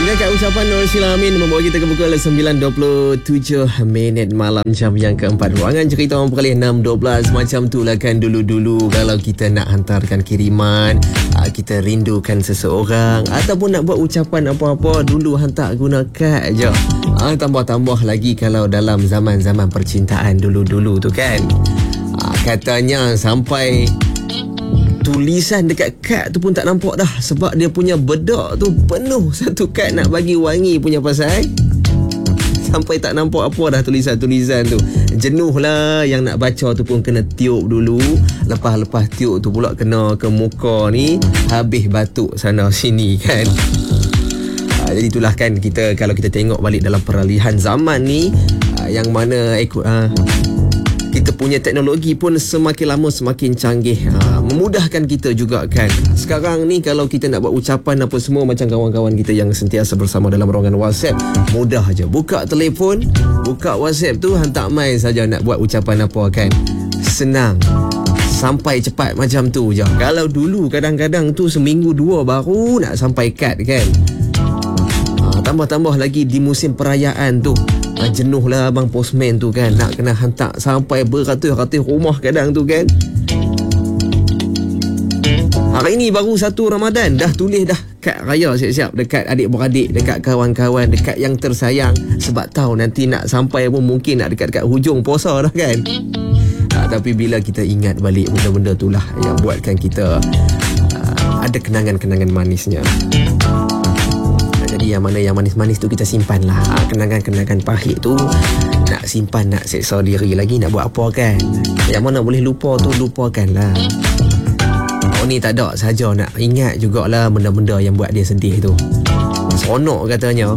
Dengarkan ucapan Nur Sheila Amin membawa kita ke pukul 9.27 malam jam yang keempat. Ruangan cerita orang perkali 6.12. Macam tu lah kan dulu-dulu kalau kita nak hantarkan kiriman, kita rindukan seseorang ataupun nak buat ucapan apa-apa, dulu hantar guna kad je. Tambah-tambah lagi kalau dalam zaman-zaman percintaan dulu-dulu tu kan. Katanya sampai tulisan dekat kad tu pun tak nampak dah, sebab dia punya bedak tu penuh satu kad nak bagi wangi punya pasal. Sampai tak nampak apa dah tulisan-tulisan tu. Jenuh lah, yang nak baca tu pun kena tiup dulu. Lepas tiup tu pula kena ke muka ni, habis batuk sana sini kan. Jadi itulah kan, kita kalau kita tengok balik dalam peralihan zaman ni, yang mana kita punya teknologi pun semakin lama semakin canggih, memudahkan kita juga kan. Sekarang ni kalau kita nak buat ucapan apa semua, macam kawan-kawan kita yang sentiasa bersama dalam ruangan WhatsApp, mudah je, buka telefon, buka WhatsApp tu, hantar mail saja nak buat ucapan apa kan. Senang, sampai cepat macam tu je. Kalau dulu kadang-kadang tu seminggu dua baru nak sampai kad kan. Tambah-tambah lagi di musim perayaan tu, jenuh lah abang postman tu kan, nak kena hantar sampai beratus-ratus rumah kadang tu kan. Hari ni baru 1 Ramadan dah tulis dah kad raya siap-siap dekat adik-beradik, dekat kawan-kawan, dekat yang tersayang, sebab tahu nanti nak sampai pun mungkin nak dekat-dekat hujung puasa dah kan. Tapi bila kita ingat balik benda-benda tu lah yang buatkan kita ada kenangan-kenangan manisnya. Jadi yang mana yang manis-manis tu kita simpan lah. Kenangan-kenangan pahit tu nak simpan, nak seksa diri lagi, nak buat apa kan. Yang mana boleh lupa tu lupakan lah. Ni tak ada saja, nak ingat jugalah benda-benda yang buat dia sedih tu. Seronok katanya.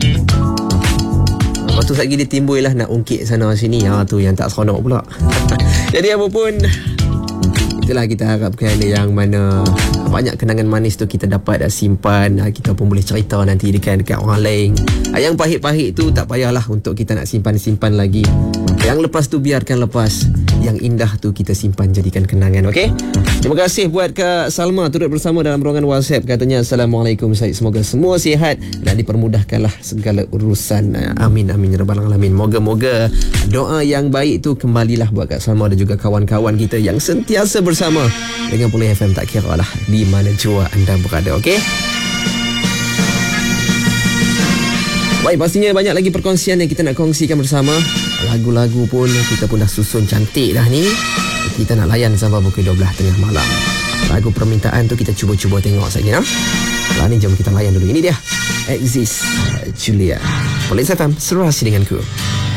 Lepas tu lagi dia timbul lah nak ungkit sana sini, tu yang tak seronok pula. Jadi apa pun, itulah kita harapkan yang mana banyak kenangan manis tu kita dapat simpan, kita pun boleh cerita nanti dekat orang lain. Yang pahit-pahit tu tak payahlah untuk kita nak simpan-simpan lagi. Yang lepas tu biarkan lepas. Yang indah tu kita simpan, jadikan kenangan, okey? Terima kasih buat Kak Salma turut bersama dalam ruangan WhatsApp. Katanya Assalamualaikum Syed, semoga semua sihat dan dipermudahkanlah segala urusan. Amin amin ya rabbal alamin. Moga-moga doa yang baik tu kembalilah buat Kak Salma dan juga kawan-kawan kita yang sentiasa bersama dengan Pulih FM, tak kira lah di mana jua anda berada, okey? Baik, pastinya banyak lagi perkongsian yang kita nak kongsikan bersama. Lagu-lagu pun kita pun dah susun cantik dah ni. Kita nak layan sampai pukul 12 tengah malam. Lagu permintaan tu kita cuba-cuba tengok saja. Lah ni jom kita layan dulu. Ini dia Exist Julia. Pulih FM, serasi denganku.